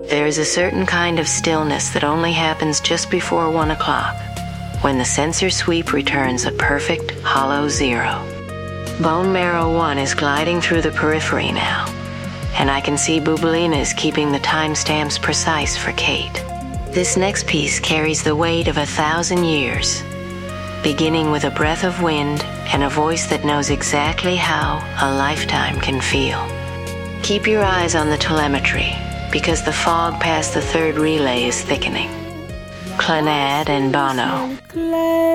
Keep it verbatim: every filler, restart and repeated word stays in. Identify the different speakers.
Speaker 1: There is a certain kind of stillness that only happens just before one o'clock, when the sensor sweep returns a perfect hollow zero. Bone Marrow one is gliding through the periphery now, and I can see Bubalina is keeping the timestamps precise for Kate. This next piece carries the weight of a thousand years, beginning with a breath of wind and a voice that knows exactly how a lifetime can feel. Keep your eyes on the telemetry, because the fog past the third relay is thickening. Clannad and Bono.